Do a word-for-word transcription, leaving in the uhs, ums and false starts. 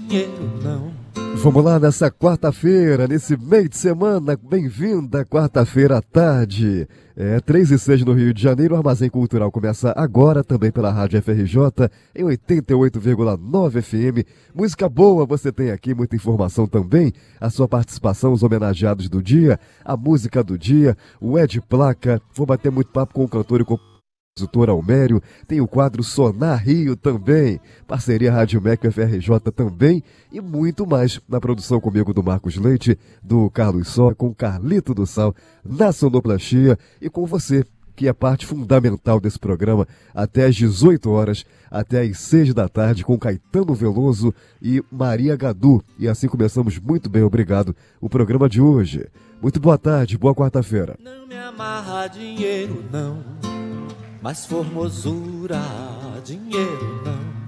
dinheiro não. Vamos lá nessa quarta-feira, nesse meio de semana, bem-vinda quarta-feira à tarde. É três e seis no Rio de Janeiro, o Armazém Cultural começa agora, também pela Rádio F R J, em oitenta e oito vírgula nove F M. Música boa você tem aqui, muita informação também, a sua participação, os homenageados do dia, a música do dia, o Ed Placa, vou bater muito papo com o cantor e compositor Almério, tem o quadro Sonar Rio também, parceria Rádio M E C e F R J também, e muito mais na produção comigo do Marcos Leite, do Carlos Só, com Carlito do Sal, na sonoplastia e com você, que é parte fundamental desse programa, até às dezoito horas, até às seis da tarde, com Caetano Veloso e Maria Gadu. E assim começamos muito bem, obrigado, o programa de hoje. Muito boa tarde, boa quarta-feira. Não me amarra dinheiro não, mas formosura dinheiro não.